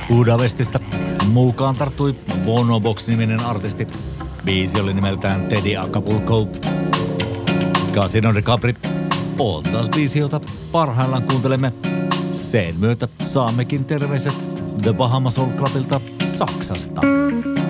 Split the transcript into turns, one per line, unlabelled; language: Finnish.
Budapestista mukaan tarttui Bonobox-niminen artisti. Biisi oli nimeltään Teddy Acapulco. Casino de Capri on taas biisi, jota parhaillaan kuuntelemme. Sen myötä saammekin terveiset The Bahama Soul Clubilta Saksasta.